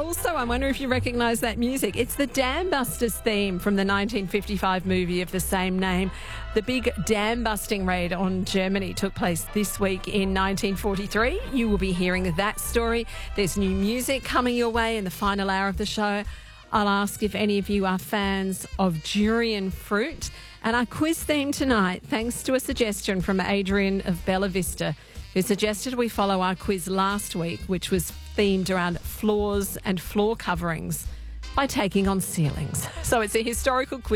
also, I wonder if you recognise that music. It's the Dam Busters theme from the 1955 movie of the same name. The big dam busting raid on Germany took place this week in 1943. You will be hearing that story. There's new music coming your way in the final hour of the show. I'll ask if any of you are fans of durian fruit. And our quiz theme tonight, thanks to a suggestion from Adrian of Bella Vista, who suggested we follow our quiz last week, which was themed around floors and floor coverings by taking on ceilings. So it's a historical quiz.